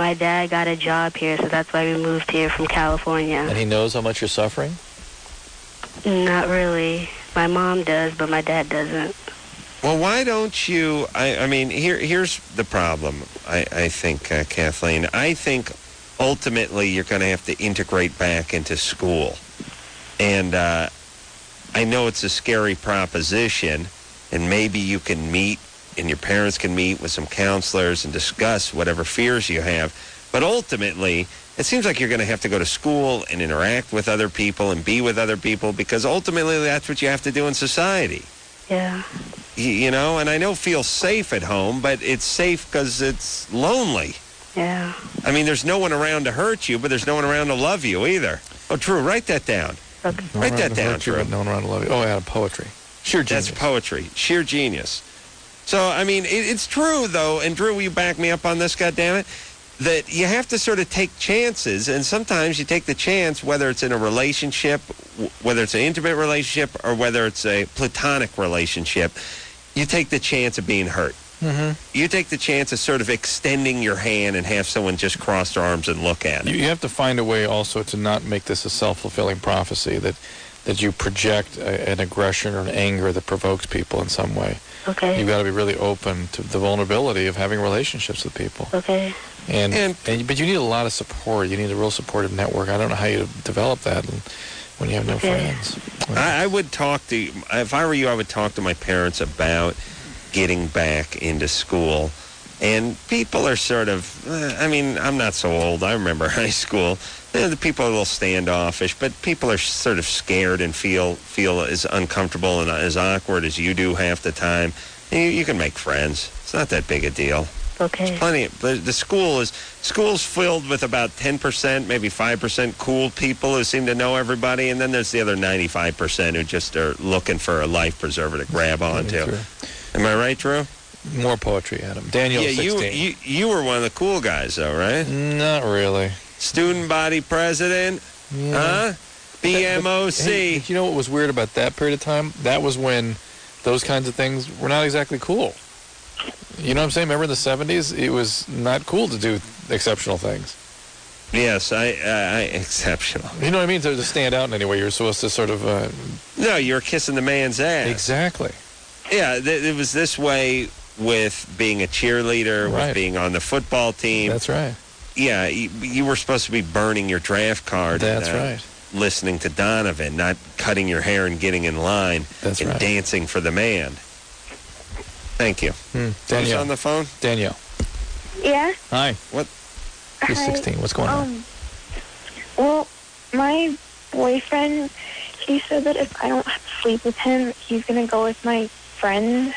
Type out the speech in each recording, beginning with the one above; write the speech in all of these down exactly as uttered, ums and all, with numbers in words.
my dad got a job here, so that's why we moved here from California. And he knows how much you're suffering? Not really. My mom does, but my dad doesn't. Well, why don't you, I, I mean, here, here's the problem, I, I think, uh, Kathleen. I think ultimately you're going to have to integrate back into school. And uh, I know it's a scary proposition, and maybe you can meet, and your parents can meet with some counselors and discuss whatever fears you have. But ultimately, it seems like you're going to have to go to school and interact with other people and be with other people, because ultimately that's what you have to do in society. Yeah. You, you know, and I know feel safe at home, but it's safe because it's lonely. Yeah. I mean, there's no one around to hurt you, but there's no one around to love you either. Oh, Drew, write that down. Okay. No Write one that around to down, hurt you, Drew. but no one around to love you. Oh, yeah, poetry. Sheer genius. That's poetry. Sheer genius. So, I mean, it, it's true, though, and Drew, will you back me up on this, goddammit? That you have to sort of take chances, and sometimes you take the chance, whether it's in a relationship, w- whether it's an intimate relationship, or whether it's a platonic relationship, you take the chance of being hurt. Mm-hmm. You take the chance of sort of extending your hand and have someone just cross their arms and look at it. You, you have to find a way also to not make this a self-fulfilling prophecy, that, that you project a, an aggression or an anger that provokes people in some way. Okay. You've got to be really open to the vulnerability of having relationships with people. Okay. And, And- and but you need a lot of support. You need a real supportive network. I don't know how you develop that when you have no Okay. friends. I, I would talk to, if I were you, I would talk to my parents about getting back into school. And people are sort of, uh, I mean, I'm not so old. I remember high school. You know, the people are a little standoffish, but people are sort of scared and feel feel as uncomfortable and as awkward as you do half the time. And you, you can make friends. It's not that big a deal. Okay. Plenty. The, the school is school's filled with about ten percent, maybe five percent cool people who seem to know everybody, and then there's the other ninety-five percent who just are looking for a life preserver to grab onto. True. Am I right, Drew? More poetry, Adam. Daniel, yeah, you, sixteen. you you were one of the cool guys, though, right? Not really. Student body president, huh? B M O But, C. hey, but you know what was weird about that period of time? That was when those kinds of things were not exactly cool. You know what I'm saying? Remember in the seventies? It was not cool to do exceptional things. Yes, I, I, I exceptional. You know what I mean? To, to stand out in any way, you're supposed to sort of... Uh, No, you were kissing the man's ass. exactly. Yeah, th- it was this way with being a cheerleader, Right. with being on the football team. That's right. Yeah, you, you were supposed to be burning your draft card. That's and, uh, right. Listening to Donovan, not cutting your hair and getting in line. That's and right. dancing for the man. Thank you. Hmm. Who's Danielle. on the phone? Danielle. Yeah. Hi. What? She's Hi. sixteen. What's going on? Um, well, my boyfriend, he said that if I don't sleep with him, he's going to go with my friend.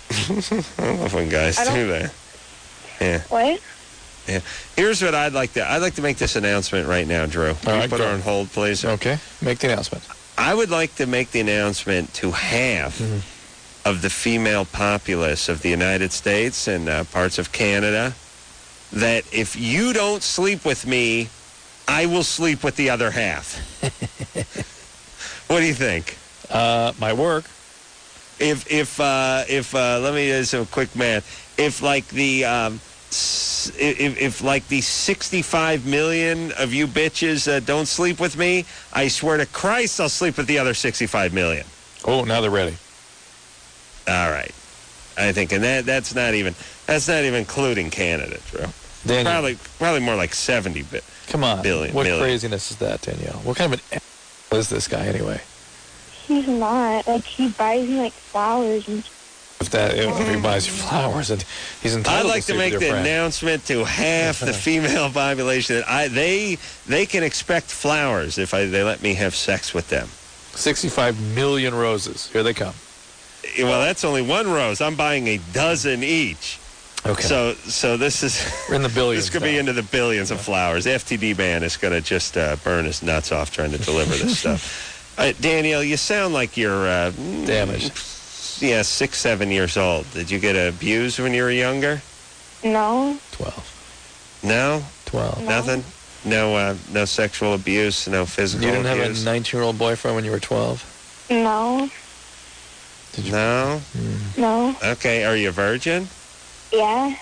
I love when guys I don't- do that. Yeah. What? Yeah. Here's what I'd like to. I'd like to make this announcement right now, Drew. Can you right, put go. her on hold, please? Okay. Make the announcement. I would like to make the announcement to half Mm-hmm. of the female populace of the United States and uh, parts of Canada that if you don't sleep with me, I will sleep with the other half. What do you think? Uh, might work. If if uh, if uh, let me do some quick math. If like the um, s- if, if like the sixty-five million of you bitches uh, don't sleep with me, I swear to Christ, I'll sleep with the other sixty-five million. Oh, now they're ready. All right, I think, and that that's not even that's not even including Canada, Drew. Danielle. Probably probably more like seventy bit. Come on. Billion, What million. craziness is that, Danielle? What kind of an a- is this guy anyway? He's not. Like, he buys me, like, flowers and If that if he buys you flowers, and he's entitled I'd like to sleep make with the your friend. announcement to half the female population that I they they can expect flowers if I, they let me have sex with them. sixty-five million roses. Here they come. Well, that's only one rose. I'm buying a dozen each. Okay. So so this is We're in the billions. this could be now. into the billions of flowers. F T D man is going to just uh, burn his nuts off trying to deliver this stuff. Uh, Danielle, you sound like you're uh, Damaged. Yeah, six, seven years old. Did you get abused when you were younger? no. twelve. No, twelve. No. nothing. No, uh, no sexual abuse. No physical You didn't have abuse. a nineteen-year-old boyfriend when you were twelve? No. Did you? No. No. Okay. Are you a virgin? Yeah.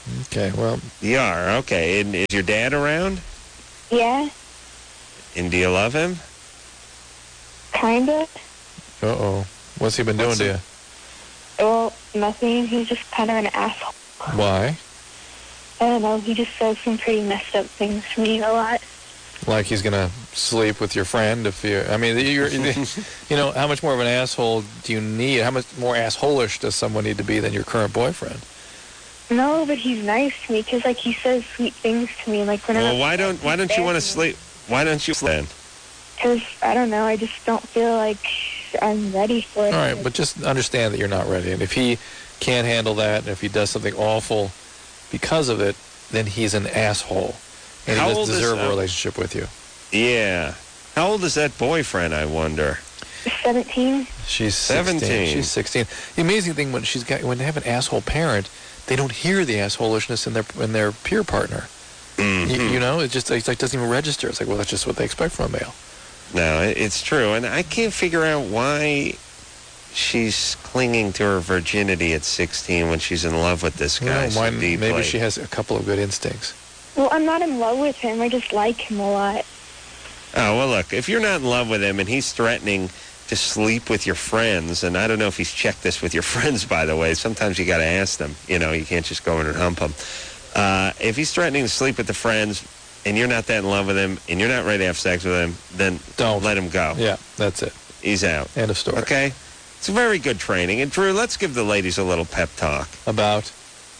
Okay, well, You are, okay. And is your dad around? Yeah, And do you love him? kinda. uh-oh. What's he been What's doing to it- you? Well, nothing. He's just kind of an asshole. Why? I don't know. He just says some pretty messed up things to me a lot. Like he's going to sleep with your friend if you... I mean, you're, you know, how much more of an asshole do you need? How much more asshole-ish does someone need to be than your current boyfriend? No, but he's nice to me because, like, he says sweet things to me. Like whenever. Well, why don't why don't you want to sleep? Why don't you sleep? Because I don't know. I just don't feel like I'm ready for it. All right, but just understand that you're not ready. And if he can't handle that, and if he does something awful because of it, then he's an asshole. And How he old doesn't is, deserve uh, a relationship with you. Yeah. How old is that boyfriend, I wonder? Seventeen. She's sixteen. seventeen. She's sixteen. The amazing thing when she's got when they have an asshole parent, they don't hear the assholishness in their in their peer partner. Mhm. You, you know, it just it's like doesn't even register. It's like, well, that's just what they expect from a male. No, it- it's true. And I can't figure out why she's clinging to her virginity at sixteen when she's in love with this You guy know, so why- deeply. maybe she has a couple of good instincts. Well, I'm not in love with him. I just like him a lot. Oh, well, look, if you're not in love with him and he's threatening to sleep with your friends, and I don't know if he's checked this with your friends, by the way. Sometimes you got to ask them. You know, you can't just go in and hump him. Uh, if he's threatening to sleep with the friends and you're not that in love with him and you're not ready to have sex with him, then Don't. let him go. Yeah, that's it. He's out. End of story. Okay? It's very good training. And, Drew, let's give the ladies a little pep talk. About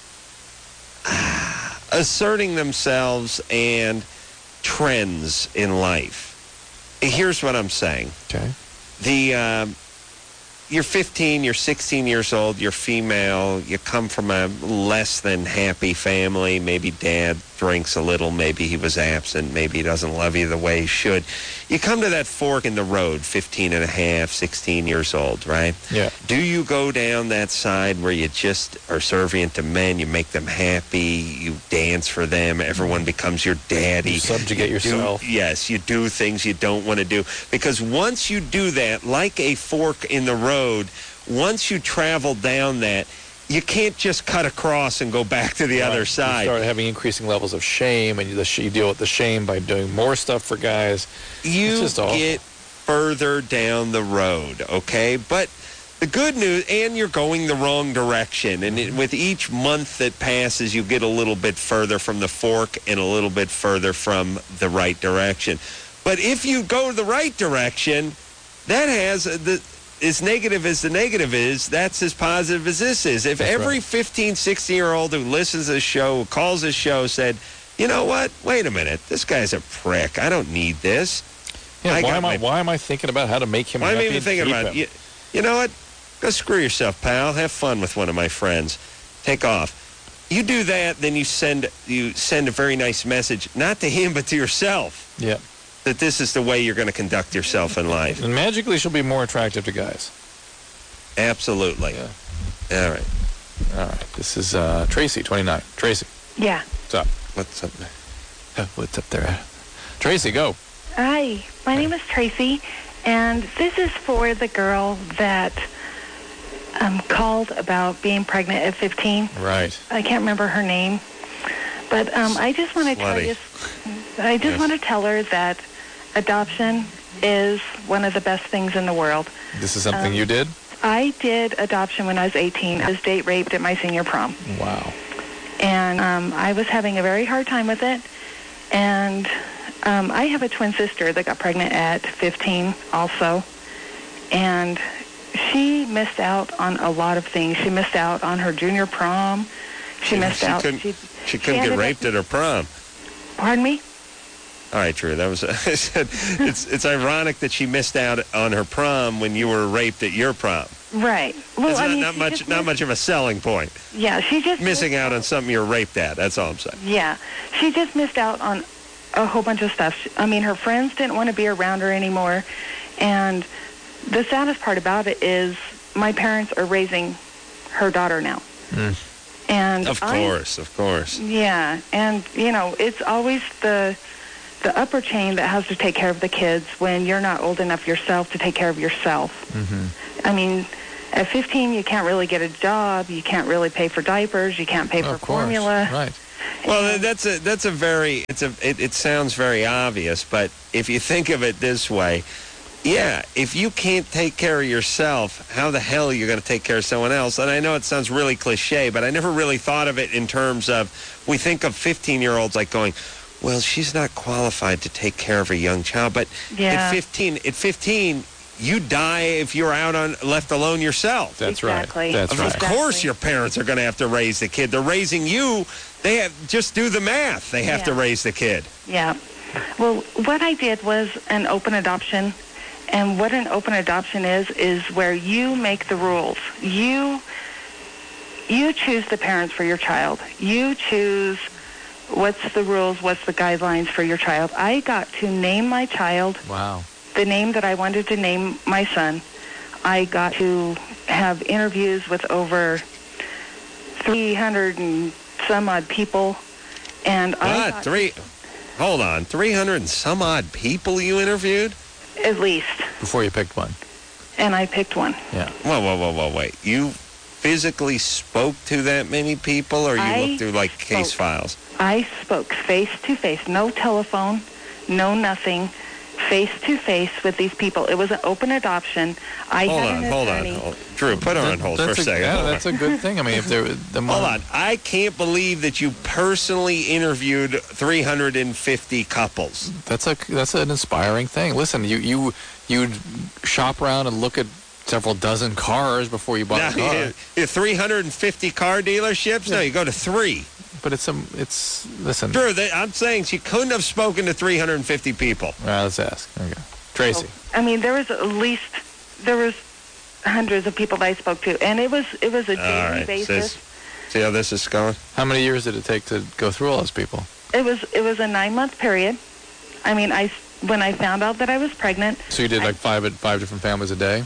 Asserting themselves and trends in life. Here's what I'm saying. okay. The um, you're fifteen, you're sixteen years old, you're female, you come from a less than happy family. Maybe dad drinks a little, maybe he was absent, maybe he doesn't love you the way he should. You come to that fork in the road, fifteen and a half, sixteen years old, right? Yeah. Do you go down that side where you just are servient to men, you make them happy, you dance for them, everyone becomes your daddy. You subjugate You do- yourself. yes, you do things you don't want to do. Because once you do that, like a fork in the road, once you travel down that, you can't just cut across and go back to the Right. other You side. start having increasing levels of shame, and you, the sh- you deal with the shame by doing more stuff for guys. You It's just awful. get further down the road, okay? But the good news, and you're going the wrong direction. And it, with each month that passes, you get a little bit further from the fork and a little bit further from the right direction. But if you go the right direction, that has the as negative as the negative is, that's as positive as this is. If That's every right. fifteen, sixteen-year-old who listens to this show, who calls this show, said, you know what, wait a minute, this guy's a prick. I don't need this. Yeah, I why got am I? my- Why am I thinking about how to make him Why am I happy? even and thinking keep about it? him? You, you know what? Go screw yourself, pal. Have fun with one of my friends. Take off. You do that, then you send you send a very nice message, not to him, but to yourself, Yeah, that this is the way you're going to conduct yourself in life. and magically she'll be more attractive to guys. Absolutely. Yeah. All right. All right. This is uh, Tracy, twenty-nine. Tracy, Yeah. what's up? What's up? Uh, What's up there? Tracy, go. Hi, my name is Tracy, and this is for the girl that um, called about being pregnant at fifteen. Right. I can't remember her name, but um, I just want to tell Slutty. you, I just Yes. want to tell her that adoption is one of the best things in the world. This is something Um, you did? I did adoption when I was eighteen. I was date raped at my senior prom. Wow. And um, I was having a very hard time with it. And um, I have a twin sister that got pregnant at fifteen also. And she missed out on a lot of things. She missed out on her junior prom. She, missed she out. Couldn't, She, she couldn't ended get up- raped at her prom. Pardon me? All right, Drew. That was. I said it's it's ironic that she missed out on her prom when you were raped at your prom. Right. Well, It's I not, mean, not she much just not missed- much of a selling point. Yeah, she just Missing missed out on something you were raped at. That's all I'm saying. Yeah, she just missed out on a whole bunch of stuff. I mean, her friends didn't want to be around her anymore. And the saddest part about it is my parents are raising her daughter now. Mm. And Of I- course, of course. yeah, and, you know, it's always the the upper chain that has to take care of the kids when you're not old enough yourself to take care of yourself. Mm-hmm. I mean, At fifteen, you can't really get a job. You can't really pay for diapers. You can't pay for Of course. formula. Right. Well, that's a that's a very it's a it, it sounds very obvious, but if you think of it this way, yeah, if you can't take care of yourself, how the hell are you going to take care of someone else? And I know it sounds really cliche, but I never really thought of it in terms of, we think of fifteen-year-olds like going, well, she's not qualified to take care of a young child. But Yeah. at fifteen, at fifteen, you die if you're out on left alone yourself. That's Exactly. right. That's Of right. Exactly. course, your parents are going to have to raise the kid. They're raising you. They have just do the math. They have to Yeah. raise the kid. Yeah. Well, what I did was an open adoption. And what an open adoption is, is where you make the rules. You you choose the parents for your child. You choose what's the rules, what's the guidelines for your child. I got to name my child Wow. the name that I wanted to name my son. I got to have interviews with over three hundred and some odd people. And I What? got Three? Hold on. three hundred and some odd people you interviewed? at least. Before you picked one. And I picked one. Yeah. Whoa, whoa, whoa, whoa, wait. You physically spoke to that many people, or you I looked through, like, case spoke. files? I spoke face to face, no telephone, no nothing, face to face with these people. It was an open adoption. I Hold had on, an hold on. attorney. Hold. Drew, put her on hold for a That's second. Yeah, Hold on. that's a good thing. I mean, if there, the more, Hold on. I can't believe that you personally interviewed three hundred fifty couples. That's a that's an inspiring thing. Listen, you you you'd shop around and look at several dozen cars before you bought Now, a car. you- you three hundred fifty car dealerships? No, you go to three. But it's some it's listen. Drew, they, I'm saying she couldn't have spoken to three hundred fifty people. All right, let's ask. There we go. Tracy. I mean, there was at least there was hundreds of people that I spoke to, and it was it was a daily All right. basis. Sis, see how this is going? How many years did it take to go through all those people? It was it was a nine month period. I mean, I when I found out that I was pregnant, So you did I- like five at five different families a day?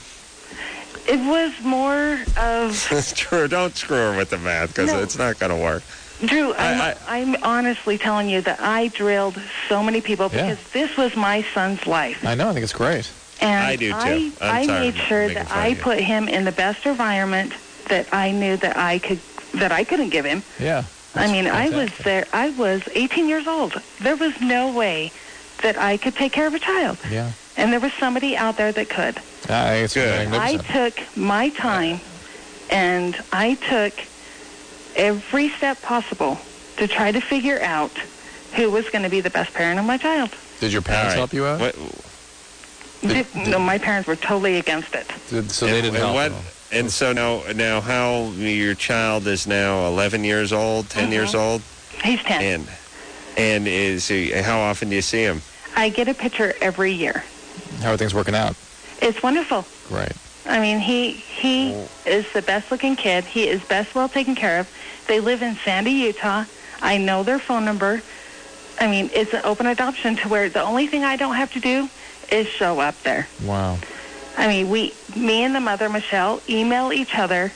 it was more of Drew, don't screw her with the math, because No. it's not going to work. Drew. I'm, I- I'm honestly telling you that I drilled so many people Yeah. because this was my son's life. I know. I think it's great. And I do, too. I, I'm I sorry made for sure making that fun I of you. put him in the best environment that I knew that I could that I couldn't give him. Yeah. I That's mean, I was fantastic. there. I was eighteen years old. There was no way that I could take care of a child, Yeah. and there was somebody out there that could. I think it's Good. I magnificent. took my time, and I took every step possible to try to figure out who was going to be the best parent of my child. Did your All parents right. help you out? What, Did- Did- no, my parents were totally against it. Did, so they and- didn't and help. what- at all. And so now, now how your child is now eleven years old, ten years Mhm. old, He's ten. and and is he, how often do you see him? I get a picture every year. How are things working out? It's wonderful. Great. I mean, he he is the best looking kid. He is best well taken care of. They live in Sandy, Utah. I know their phone number. I mean, it's an open adoption to where the only thing I don't have to do is show up there. Wow. I mean, we, me and the mother, Michelle, email each other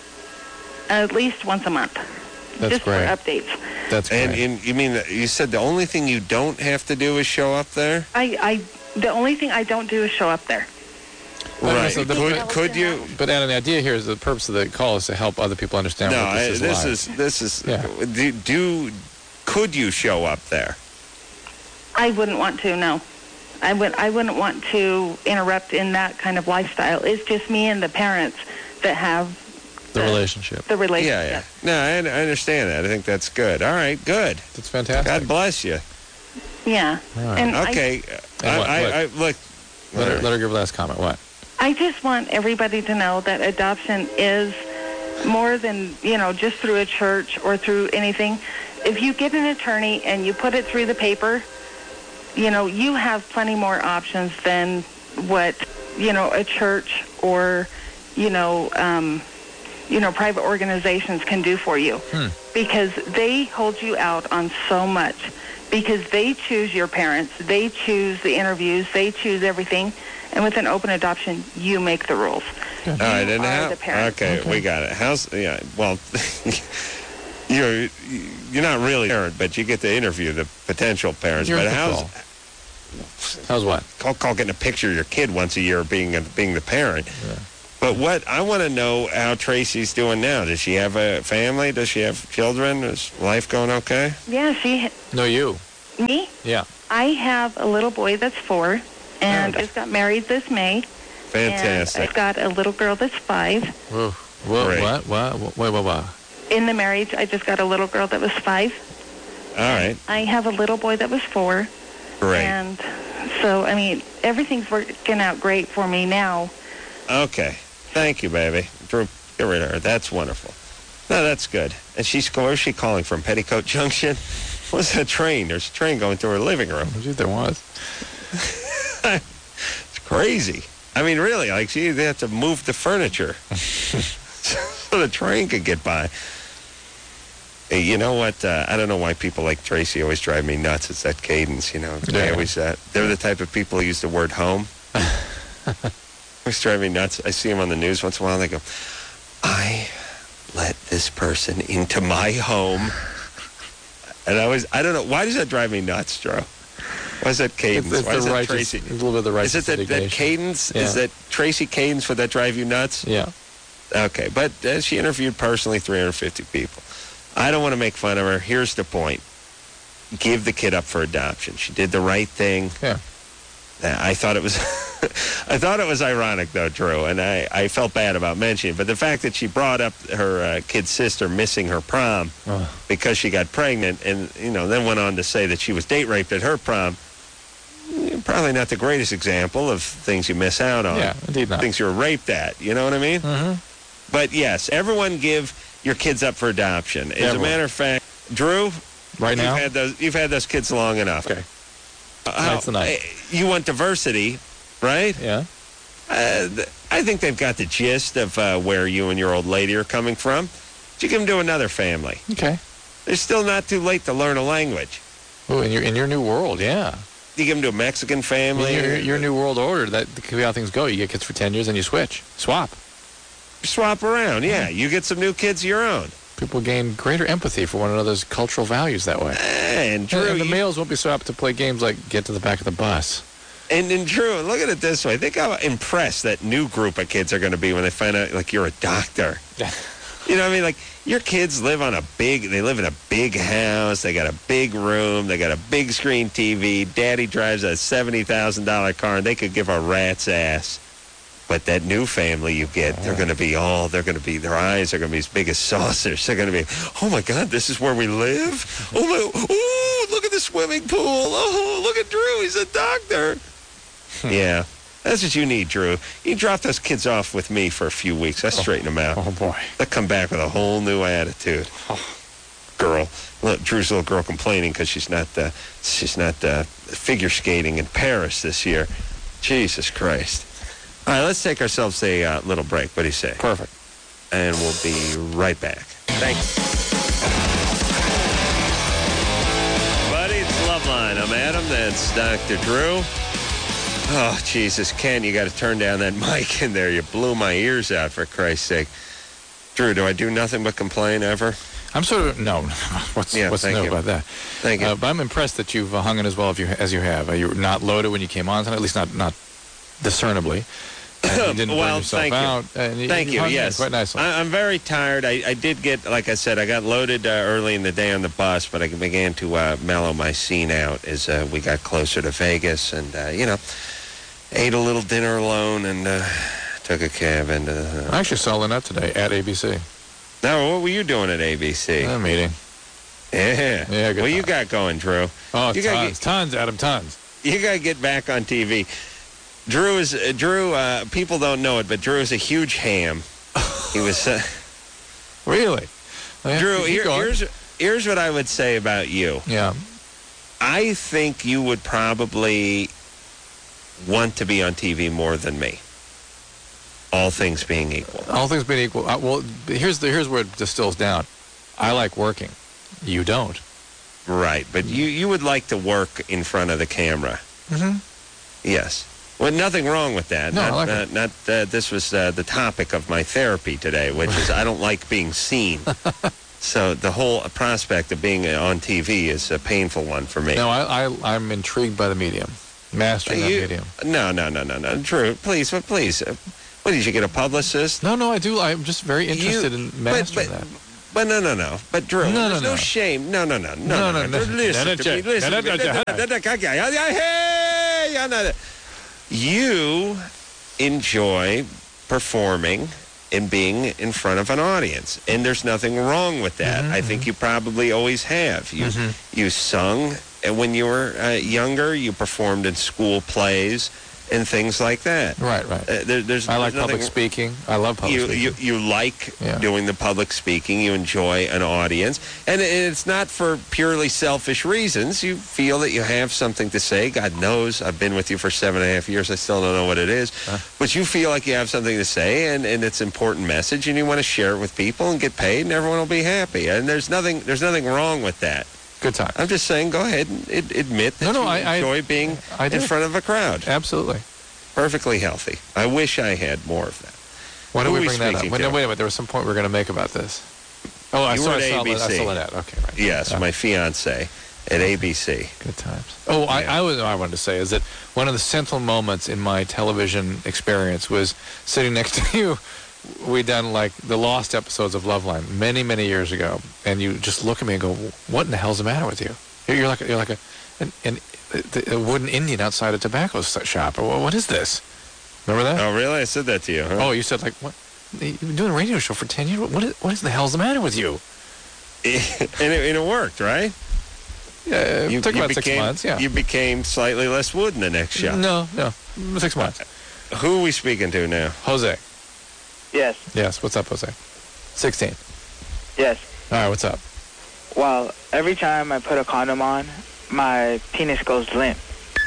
at least once a month. That's just great. for updates. That's great. And, and you mean that you said the only thing you don't have to do is show up there? I, I, the only thing I don't do is show up there. Well, Right. so the- Could, could you? But Adam, the idea here is the purpose of the call is to help other people understand No, what I, this is this like. is this is. Yeah. Do, do could you show up there? I wouldn't want to, no. I would. I wouldn't want to interrupt in that kind of lifestyle. It's just me and the parents that have the relationship. the relationship. Yeah, yeah. No, I, I understand that. I think that's good. All right, good. That's fantastic. God bless you. Yeah. All right. And I- Okay, And I, what- I, what? I look. let, her, let her give last comment. What? I just want everybody to know that adoption is more than, you know, just through a church or through anything. If you get an attorney and you put it through the paper, you know, you have plenty more options than what, you know, a church or, you know, um, you know, private organizations can do for you. Hmm. Because they hold you out on so much. Because they choose your parents, they choose the interviews, they choose everything. And with an open adoption, you make the rules. All All right, You and are how? the parent. Okay, Okay. we got it. How's yeah? Well, you're you're not really a parent, but you get to interview the potential parents. You're but in how's control. How's what? call, call getting a picture of your kid once a year being a, being the parent? Yeah. But what I want to know how Tracy's doing now. Does she have a family? Does she have children? Is life going okay? Yeah, she... Ha- No, you. me? Yeah. I have a little boy that's four, and Oh. I just got married this May. Fantastic. And I've got a little girl that's five. Whoa. Whoa, Great. what? What? What? Wait, what? What? In the marriage, I just got a little girl that was five. All right. I have a little boy that was four. Great. And so, I mean, everything's working out great for me now. Okay. Thank you, baby. Drew, get rid of her. That's wonderful. No, that's good. And she's, where's she calling from? Petticoat Junction? What's that train? There's a train going through her living room. Gee, there was. It's crazy. I mean, really, like, she, they have to move the furniture so the train could get by. Hey, you know what? Uh, I don't know why people like Tracy always drive me nuts. It's that cadence, you know. They Yeah. always, uh, they're the type of people who use the word home. Always drive me nuts. I see them on the news once in a while, and they go, I let this person into my home. And I always, I don't know, why does that drive me nuts, Drew? Why is that cadence? It's, it's why the is that righteous, Tracy? it's a little bit of the righteous Is it that, that indignation. cadence? Yeah. Is that Tracy cadence? Would that drive you nuts? Yeah. Okay, but uh, she interviewed personally three hundred fifty people. I don't want to make fun of her. Here's the point. Give the kid up for adoption. She did the right thing. Yeah. Uh, I thought it was I thought it was ironic, though, Drew, and I, I felt bad about mentioning it. But the fact that she brought up her uh, kid's sister missing her prom Oh. because she got pregnant and, you know, then went on to say that she was date raped at her prom, eh, probably not the greatest example of things you miss out on. Yeah, indeed not. Things you were raped at. You know what I mean? Mm-hmm. But, yes, everyone give your kids up for adoption. As Everyone. a matter of fact, Drew, Right now? you've had those, you've had those kids long enough. Okay. Uh, how- Tonight's the night. eh, You want diversity, right? Yeah. Uh, th- I think they've got the gist of uh, where you and your old lady are coming from. You give them to another family. Okay. It's still not too late to learn a language. Oh, in your in your new world, yeah. You give them to a Mexican In family. your, your new world order, that could be how things go. You get kids for ten years and you switch. Swap. Swap around, yeah. You get some new kids of your own. People gain greater empathy for one another's cultural values that way. And Drew, And, and the you- males won't be so apt to play games like get to the back of the bus. and, and Drew, look at it this way. Think how impressed that new group of kids are going to be when they find out, like, you're a doctor. You know what I mean? Like, your kids live on a big, they live in a big house. They got a big room. They got a big screen T V. Daddy drives a seventy thousand dollars car, and they could give a rat's ass. But that new family you get, they're going to be all, they're going to be, their eyes are going to be as big as saucers. They're going to be, oh, my God, this is where we live? Oh, my, oh, look at the swimming pool. Oh, look at Drew. He's a doctor. Yeah. That's what you need, Drew. You drop those kids off with me for a few weeks. I straighten them out. Oh, boy. They'll come back with a whole new attitude. Girl, look, Drew's little girl complaining because she's not uh, she's not uh, figure skating in Paris this year. Jesus Christ! All right, let's take ourselves a uh, little break. What do you say? Perfect. And we'll be right back. Thank you, buddy. It's Loveline. I'm Adam. That's Doctor Drew. Oh, Jesus, Ken, you got to turn down that mic in there. You blew my ears out, for Christ's sake. Drew, do I do nothing but complain ever? I'm sort of, no, what's, Yeah, what's thank new you. about that? Thank you. Uh, but I'm impressed that you've uh, hung in as well as you, as you have. Uh, you were not loaded when you came on tonight, at least not, not discernibly. And you didn't Well, burn yourself thank you. out. And Thank you, hung in yes. quite nicely. I, I'm very tired. I, I did get, like I said, I got loaded uh, early in the day on the bus, but I began to uh, mellow my scene out as uh, we got closer to Vegas and, uh, you know, ate a little dinner alone and uh, took a cab into the... I actually saw Lynette today at A B C. Now, what were you doing at A B C? A meeting. Yeah. Yeah, good What you time. got going, Drew? Oh, You gotta tons, tons, Adam, tons. You got to get back on T V. Drew is, uh, Drew, uh, people don't know it, but Drew is a huge ham. He was... Uh, Really? Oh, yeah, Drew, keep here, going. here's, here's what I would say about you. Yeah. I think you would probably want to be on T V more than me. All things being equal. All things being equal. Uh, well, here's the here's where it distills down. I like working. You don't. Right, but you, you would like to work in front of the camera. Mm-hmm. Yes. Well, nothing wrong with that. No, not, I like not, it. not uh, this was uh, the topic of my therapy today, which is I don't like being seen. So the whole prospect of being on T V is a painful one for me. No, I, I I'm intrigued by the medium, mastering You- that medium. No, no, no, no, no. Drew, please, well, please. Uh, What, did you get a publicist? No, no, I do. I'm just very interested You- in mastering but, that. But no, no, no. But Drew, No, no, there's no, no. shame. No, no, no, no, No, no, no. Listen No, no, to me. Jack. Listen No, to me. no, no, Jack. Hey, yeah, no, no. You enjoy performing and being in front of an audience, and there's nothing wrong with that. Mm-hmm, I think you probably always have. You Mm-hmm. you sung and when you were uh, younger. You performed in school plays and things like that. Right, right. Uh, there, there's I like there's public nothing- speaking. I love public you, speaking. you you like Yeah. doing the public speaking. You enjoy an audience, and it's not for purely selfish reasons. You feel that you have something to say. God knows, I've been with you for seven and a half years. I still don't know what it is, Huh? but you feel like you have something to say, and, and it's an important message, and you want to share it with people and get paid, and everyone will be happy. And there's nothing there's nothing wrong with that. Good time. I'm just saying, go ahead and ad- admit that No, no, you I- I- enjoy being I in do. front of a crowd. Absolutely. Perfectly healthy. I wish I had more of that. Why Who don't are we we bring that up? speaking Wait, no, to? wait a minute. There was some point we were going to make about this. Oh, I You saw, were I at saw, A B C. I saw Lynette. Okay, right. Yes, Yeah. my fiance at A B C. Good times. Oh, I, Yeah. I was. I wanted to say is that one of the central moments in my television experience was sitting next to you. We'd done like the lost episodes of Loveline many, many years ago, and you just look at me and go, "What in the hell's the matter with you? You're, you're like you're like a an, an, a wooden Indian outside a tobacco shop. Or what is this? Remember that? Oh, really? I said that to you, huh? Oh, you said like what? You've been doing a radio show for ten years. What is, what is the hell's the matter with you? and, it, and it worked, right? Yeah, it You, took you about six became, months. Yeah. You became slightly less wood in the next show. No, no, six months. Who are we speaking to now? Jose. Yes, Yes. What's up, Jose? Sixteen. yes. All right. What's up? Well, every time I put a condom on, my penis goes limp.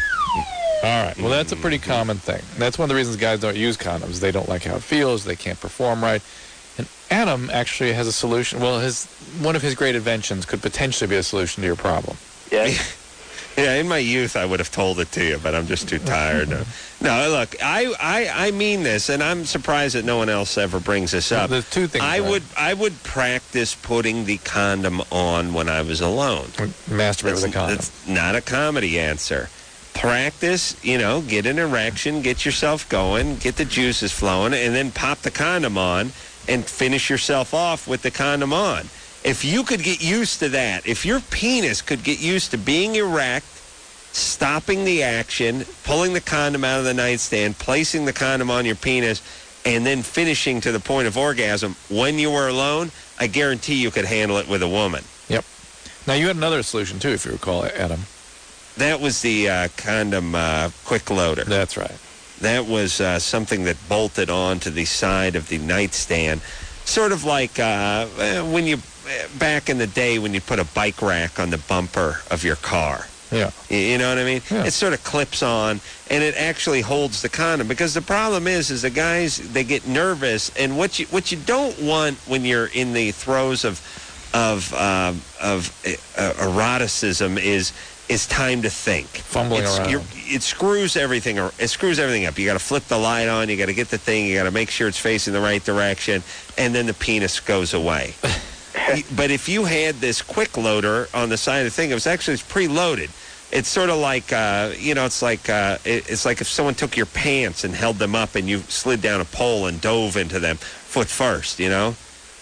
All right. Well, that's a pretty common thing. That's one of the reasons guys don't use condoms. They don't like how it feels. They can't perform right. And Adam actually has a solution. Well, his one of his great inventions could potentially be a solution to your problem. Yes. Yeah, in my youth, I would have told it to you, but I'm just too tired. No, no look, I, I, I mean this, and I'm surprised that no one else ever brings this up. There's two things. I right? would I would practice putting the condom on when I was alone. masturbate with a condom. That's not a comedy answer. Practice, you know, get an erection, get yourself going, get the juices flowing, and then pop the condom on and finish yourself off with the condom on. If you could get used to that, if your penis could get used to being erect, stopping the action, pulling the condom out of the nightstand, placing the condom on your penis, and then finishing to the point of orgasm when you were alone, I guarantee you could handle it with a woman. Yep. Now you had another solution too, if you recall, Adam. That was the uh, condom uh, quick loader. That's right. That was uh, something that bolted onto the side of the nightstand, sort of like uh, when you, back in the day when you put a bike rack on the bumper of your car. Yeah. You, you know what I mean? Yeah. It sort of clips on, and it actually holds the condom. Because the problem is, is the guys, they get nervous, and what you what you don't want when you're in the throes of of um, of uh, eroticism is is time to think. Fumbling It's- around. you're- It screws everything. ar- It screws everything up. You got to flip the light on. You got to get the thing. You got to make sure it's facing the right direction, and then the penis goes away. But if you had this quick loader on the side of the thing, it was actually it's preloaded. It's sort of like uh, you know, it's like uh, it, it's like if someone took your pants and held them up, and you slid down a pole and dove into them foot first. You know,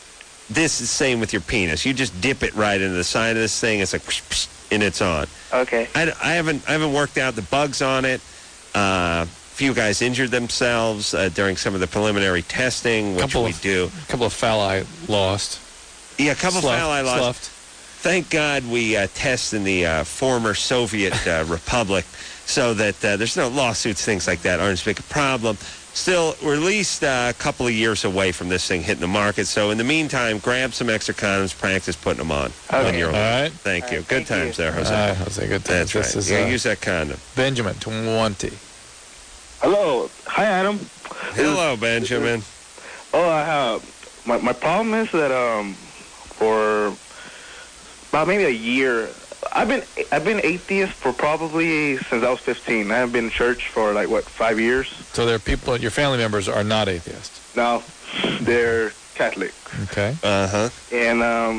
this is the same with your penis. You just dip it right into the side of this thing. It's like, and it's on. Okay. I, I haven't I haven't worked out the bugs on it. Uh, a few guys injured themselves uh, during some of the preliminary testing, which Couple we of- do. A couple of phalli lost. Yeah, a couple Sloughed- foul I lost. sloughed. Thank God we uh, test in the uh, former Soviet uh, Republic, so that uh, there's no lawsuits, things like that aren't as big a problem. Still, we're at least uh, a couple of years away from this thing hitting the market. So in the meantime, grab some extra condoms, practice putting them on. Okay. on your All own. right. Thank All you. right, Good thank times you. there, Jose. All right, Jose. Good times. That's right. This is yeah, uh, use that condom. Benjamin twenty. Hello. Hi, Adam. Hello, Benjamin. Oh, I have. My, my problem is that um, for about maybe a year, I've been I've been atheist for probably since I was fifteen. I haven't been in church for like what five years. So there are people. Your family members are not atheists. Now they're Catholic, Okay. Uh-huh. and um,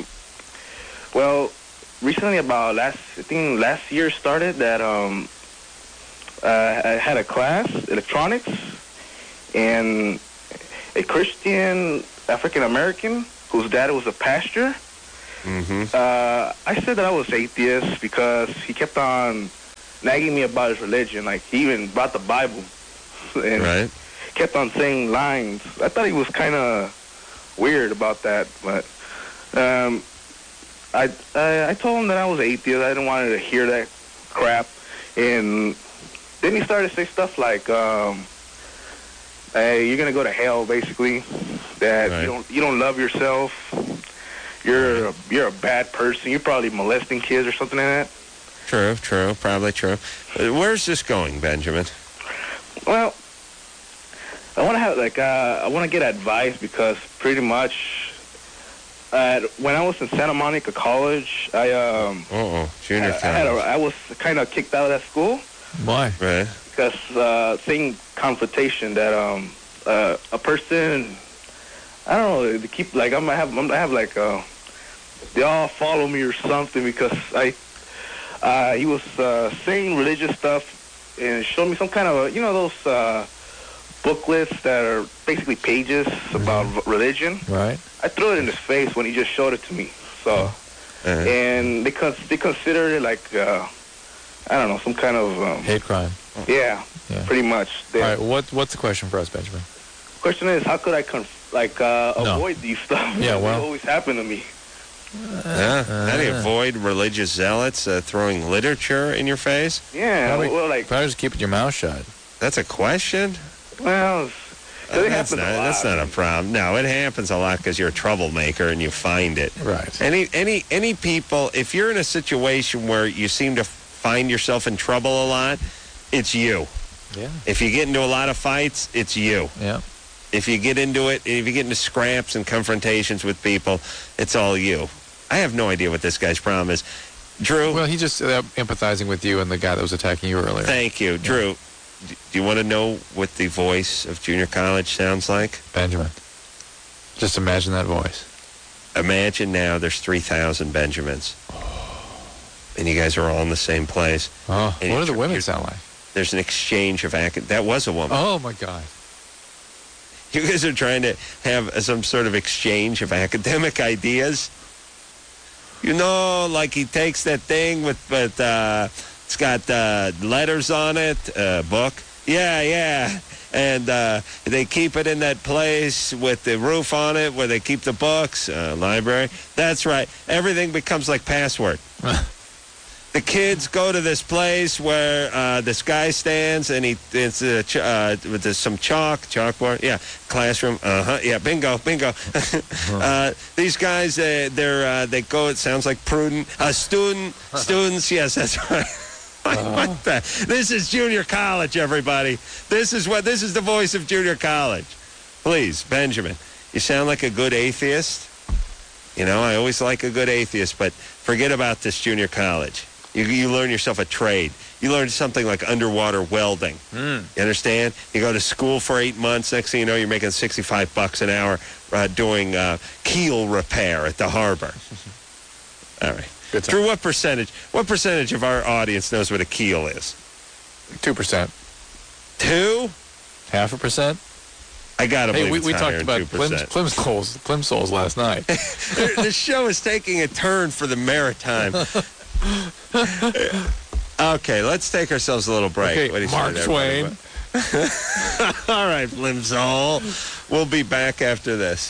well, recently about last I think last year started that um, uh, I had a class electronics, and a Christian African American whose dad was a pastor. Mm-hmm. Uh, I said that I was atheist because he kept on nagging me about his religion. Like, he even brought the Bible and Right. kept on saying lines. I thought he was kind of weird about that, but um, I, I I told him that I was atheist. I didn't want to hear that crap. And then he started to say stuff like, um, "Hey, you're gonna go to hell," basically. That Right. you don't you don't love yourself. You're a, you're a bad person. You're probably molesting kids or something like that. True, true, probably true. Uh, Where's this going, Benjamin? Well, I want to have like uh, I want to get advice because pretty much uh, when I was in Santa Monica College, I um Uh-oh, junior I, I had a, college. I was kind of kicked out of that school Why? Right. because uh, same confrontation that um uh, a person I don't know they keep like I'm gonna have I'm gonna have like uh they all follow me or something because I uh, he was uh, saying religious stuff and showed me some kind of, you know, those uh, booklets that are basically pages about Mm-hmm. religion. Right. I threw it in his face when he just showed it to me. So, Uh, and they, cons- they consider it like, uh, I don't know, some kind of, um, Hate crime. yeah, Yeah. pretty much. The All right. What What's the question for us, Benjamin? question is, how could I, conf- like, uh, No. avoid these stuff? Yeah, well- They always happen to me. yeah. How do you avoid religious zealots uh, throwing literature in your face? Yeah, Probably- well, like, Probably just keeping your mouth shut. That's a question? well, it's- Uh, it that's, happens not, a lot. that's not a problem. No, it happens a lot because you're a troublemaker and you find it. Right. Any any any people, if you're in a situation where you seem to find yourself in trouble a lot, it's you. Yeah. If you get into a lot of fights, it's you. Yeah. If you get into it, if you get into scraps and confrontations with people, it's all you. I have no idea what this guy's problem is. Drew, Well, he's just uh, empathizing with you and the guy that was attacking you earlier. thank you. Drew, d- do you want to know what the voice of junior college sounds like? Benjamin. Just imagine that voice. Imagine now there's three thousand Benjamins. And you guys are all in the same place. Oh, And what do you're- the women you're- sound like? There's an exchange of acad- that was a woman. Oh my God. You guys are trying to have uh, some sort of exchange of academic ideas. You know, like he takes that thing with, with uh, it's got uh, letters on it, uh, book. Yeah, yeah. And uh, they keep it in that place with the roof on it where they keep the books, uh, library. That's right. Everything becomes like password. The kids go to this place where uh, this guy stands and he it's a ch- uh, with this, some chalk, chalkboard. Yeah, classroom. Uh huh. Yeah, bingo, bingo. uh, these guys, uh, they're uh, they go. It sounds like prudent. Uh, student, students. Yes, that's right. What the? This is junior college, everybody. This is what. This is the voice of junior college. Please, Benjamin, you sound like a good atheist. You know, I always like a good atheist, but forget about this junior college. You, you learn yourself a trade. You learn something like underwater welding. Mm. You understand? You go to school for eight months. Next thing you know, you're making sixty-five bucks an hour uh, doing uh, keel repair at the harbor. All right. Good time. Drew, what percentage? What percentage of our audience knows what a keel is? Two percent. Two? Half a percent. I gotta Hey, believe we, it's we higher talked than about two Plim's, percent. Plimsolls, Plimsolls last night. The show is taking a turn for the maritime. Okay, let's take ourselves a little break. Okay, What do you Mark say there, Twain. buddy? All right, Blimsall. We'll be back after this.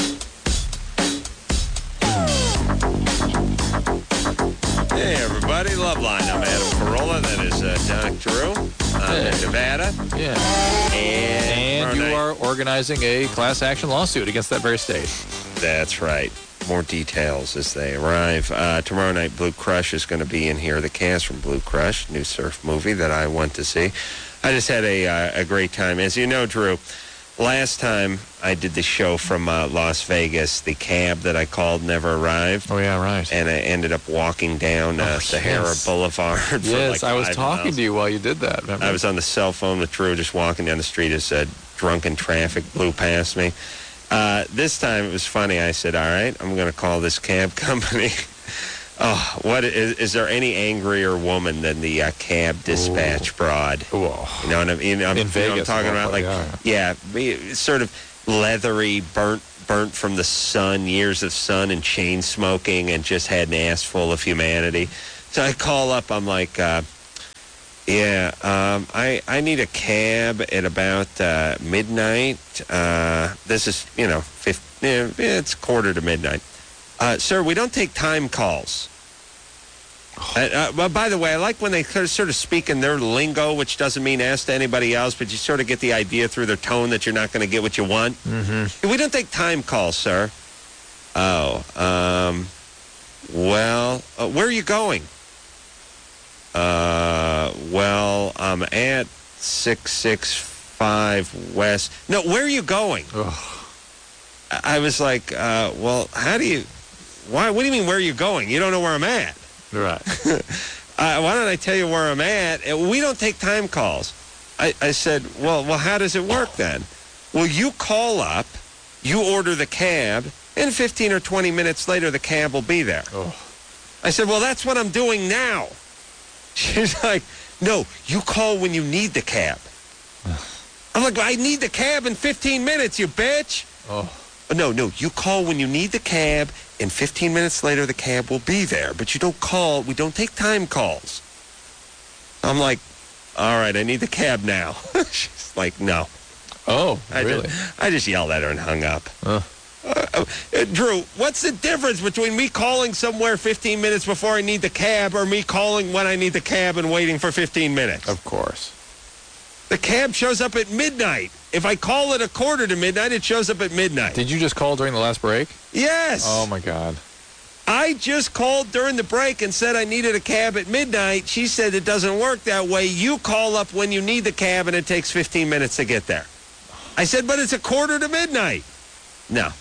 Hey, everybody. Loveline. I'm Adam Carolla. That is uh, Doc Drew. I'm in Hey. Nevada. Yeah. And, And you tomorrow are organizing a class action lawsuit against that very state. night- That's right. More details as they arrive. Uh, tomorrow night, Blue Crush is going to be in here. The cast from Blue Crush, new surf movie that I went to see. I just had a uh, a great time. As you know, Drew, last time I did the show from uh, Las Vegas, the cab that I called never arrived. Oh, yeah, right. And I ended up walking down uh, Oh, Sahara yes. Boulevard for Yes, like I was five talking miles. to you while you did that. Remember? I was on the cell phone with Drew, just walking down the street as uh, drunken traffic blew past me. Uh, this time it was funny. I said, all right, I'm going to call this cab company. Oh, what is, is there any angrier woman than the uh, cab dispatch broad? Whoa. You know what I mean? I'm, In you know what I'm Vegas, talking oh, about? Like, yeah. yeah, be, sort of leathery, burnt, burnt from the sun, years of sun and chain smoking, and just had an ass full of humanity. So I call up. I'm like, uh, yeah, um, I I need a cab at about uh, midnight. Uh, this is you know, fifty, yeah, it's quarter to midnight. Uh, sir, we don't take time calls. Uh, uh, well, by the way, I like when they sort of speak in their lingo, which doesn't mean ask to anybody else, but you sort of get the idea through their tone that you're not going to get what you want. Mm-hmm. We don't take time calls, sir. Oh, um, well, uh, where are you going? Uh, well, I'm at six six five West. No, where are you going? Ugh. I was like, uh, well, how do you, why, what do you mean, where are you going? You don't know where I'm at. Right. uh, why don't I tell you where I'm at? We don't take time calls. I, I said, well, well, how does it work then? Well, you call up, you order the cab, and fifteen or twenty minutes later, the cab will be there. Oh. I said, well, that's what I'm doing now. She's like, no, you call when you need the cab. I'm like, I need the cab in fifteen minutes, you bitch. Oh. No, no, you call when you need the cab, and fifteen minutes later the cab will be there. But you don't call, we don't take time calls. I'm like, all right, I need the cab now. She's like, no. Oh, I really? Just, I just yelled at her and hung up. Uh. Uh, uh, Drew, what's the difference between me calling somewhere fifteen minutes before I need the cab or me calling when I need the cab and waiting for fifteen minutes? Of course. The cab shows up at midnight. If I call it a quarter to midnight, it shows up at midnight. Did you just call during the last break? Yes. Oh, my God. I just called during the break and said I needed a cab at midnight. She said it doesn't work that way. You call up when you need the cab, and it takes fifteen minutes to get there. I said, but it's a quarter to midnight. No.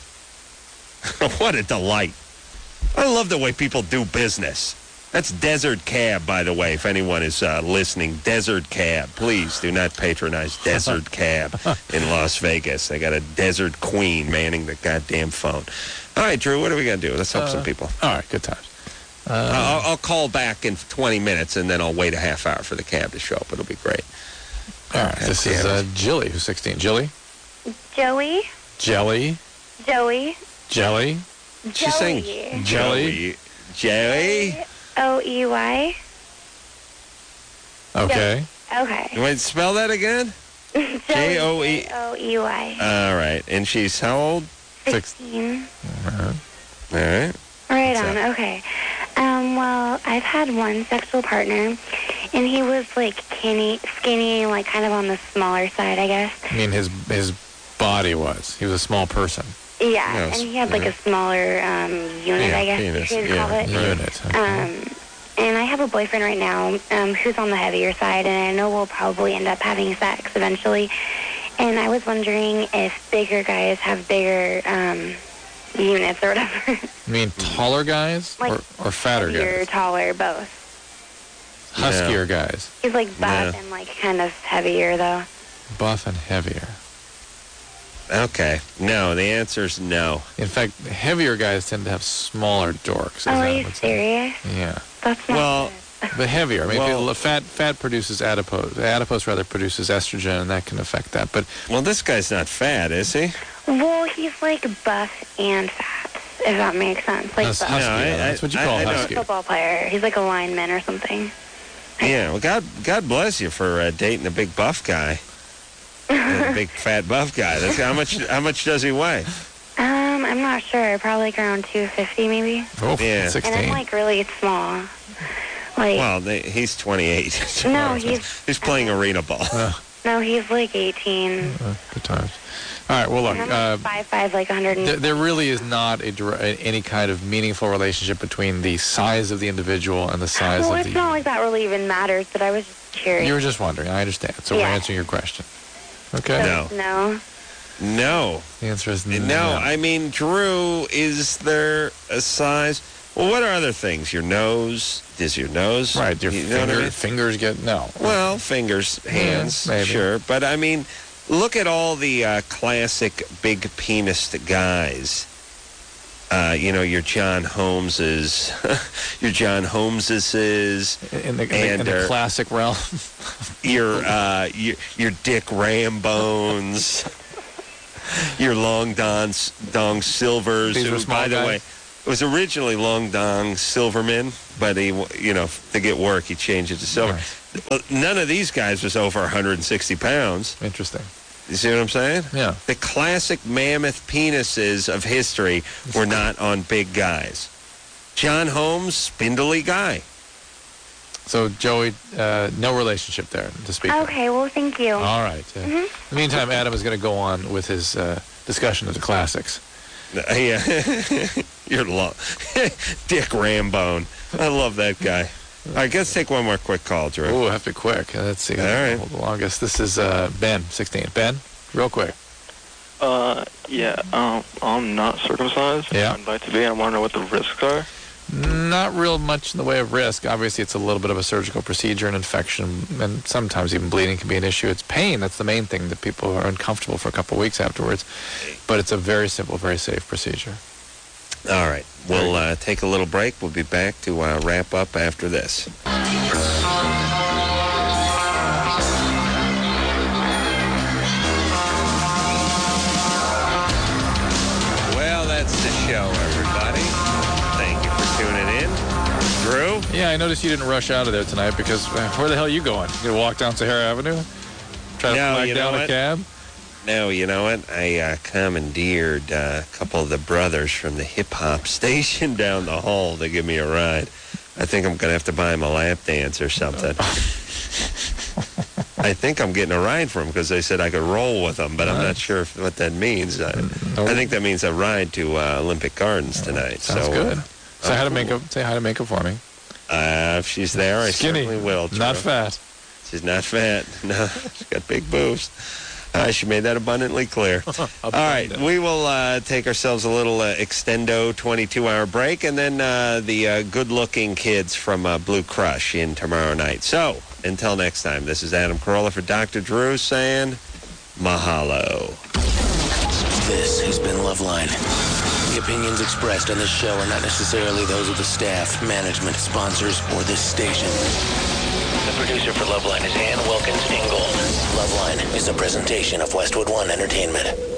What a delight. I love the way people do business. That's Desert Cab, by the way, if anyone is uh, listening. Desert Cab. Please do not patronize Desert Cab in Las Vegas. They got a Desert Queen manning the goddamn phone. All right, Drew, what are we going to do? Let's help Uh, some people. All right, good times. Uh, Uh, I'll, I'll call back in twenty minutes, and then I'll wait a half hour for the cab to show up. It'll be great. all right, this is uh, Jilly, who's sixteen. Jilly? Joey, Jelly? Joey, Jelly? She's Joey. saying Jelly? Joey? O E Y. Okay. Okay. You want to spell that again? J O E- O E Y. All right. And she's how old? Sixteen. Uh, All right. Right What's on. up? Okay. Um. Well, I've had one sexual partner, and he was like skinny, skinny, like kind of on the smaller side, I guess. I mean, his his body was. He was a small person. Yeah, Yes, and he had like yeah. a smaller um, unit, Yeah, I guess penis, you could yeah, call it. right. Unit. Okay. Um, and I have a boyfriend right now um, who's on the heavier side, and I know we'll probably end up having sex eventually. And I was wondering if bigger guys have bigger um, units or whatever. You mean taller guys Like, or, or fatter Heavier, guys? taller, both. Huskier guys. He's like buff Yeah. and like kind of heavier though. Buff and heavier. Okay. No, the answer's no. In fact, heavier guys tend to have smaller dorks. Oh, is are that you what's- serious? Yeah. That's not Well, good. But heavier. I mean, Well- people- fat fat produces adipose. Adipose rather produces estrogen, and that can affect that. But Well, this guy's not fat, is he? Well, he's like buff and fat, if that makes sense. Like that's buff. husky. No, I- that's what you I- call I know. husky. Football player. He's like a lineman or something. Yeah. Well, God, God bless you for uh, dating a big buff guy. a big fat buff guy. That's, how much? How much does he weigh? Um, I'm not sure. Probably like around two fifty maybe. Oh, Yeah. And sixteen. I'm like really small. Like, Well, they, he's twenty-eight. no, he's he's playing arena ball. no, he's like eighteen. Uh, good times. All right. Well, look. And I'm Uh, like five five, like one hundred. there, there really is not a, dir- any kind of meaningful relationship between the size of the individual and the size Well, of it's the. not like that really even matters, but I was just curious. You were just wondering. I understand. So we're Yeah. answering your question. Okay. No. No. No. The answer is no. No, I mean, Drew, is there a size? Well, what are other things? Your nose? Is your nose? Right. Your You know what I finger, mean? fingers get no. Well, fingers, hands, maybe. sure. But, I mean, look at all the uh, classic big penis guys. Uh, you know, your John Holmeses, your John Holmeses, In the, in the, in and the uh, classic realm. your, uh, your your Dick Rambones. your long dong, dong silvers. These who, were small by the guys? way, it was originally long dong Silverman, but he, you know, to get work, he changed it to silver. Nice. Well, none of these guys was over one hundred sixty pounds. Interesting. You see what I'm saying? Yeah. The classic mammoth penises of history were not on big guys. John Holmes, spindly guy. So, Joey, uh, no relationship there to speak of. Okay, well, thank you. All right. Uh, Mhm. In the meantime, Adam is going to go on with his uh, discussion of the classics. Uh, yeah, you're lo- Dick Rambone. I love that guy. All right, let's take one more quick call, Drew. Oh, have to be quick. Uh, Let's see. All right. Hold the longest. This is uh, Ben, sixteen. Ben, real quick. Uh, yeah, um, I'm not circumcised. Yeah. I'd like to be. I want to know what the risks are. Not real much in the way of risk. Obviously, it's a little bit of a surgical procedure, an infection, and sometimes even bleeding can be an issue. It's pain. That's the main thing, that people are uncomfortable for a couple of weeks afterwards. But it's a very simple, very safe procedure. All right, we'll uh, take a little break. We'll be back to uh, wrap up after this. Well, that's the show, everybody. Thank you for tuning in. Drew? Yeah, I noticed you didn't rush out of there tonight because uh, where the hell are you going? You gonna walk down Sahara Avenue? Try to No, flag you know down a what? cab? No, you know what? I uh, commandeered uh, a couple of the brothers from the hip-hop station down the hall to give me a ride. I think I'm going to have to buy them a lap dance or something. I think I'm getting a ride from them because they said I could roll with them, but I'm not sure if, what that means. I, I think that means a ride to uh, Olympic Gardens tonight. Sounds so, good. Uh, Say hi to cool. Makeup. Say hi to Makeup for me. Uh, if she's there, I Skinny, certainly will. Drew. not fat. She's not fat. No, she's got big boobs. Uh, she made that abundantly clear. All right, we will uh, take ourselves a little uh, extendo twenty-two hour break, and then uh, the uh, good-looking kids from uh, Blue Crush in tomorrow night. So, until next time, this is Adam Carolla for Doctor Drew saying mahalo. This has been Loveline. The opinions expressed on this show are not necessarily those of the staff, management, sponsors, or this station. The producer for Loveline is Ann Wilkins Ingold. Loveline is a presentation of Westwood One Entertainment.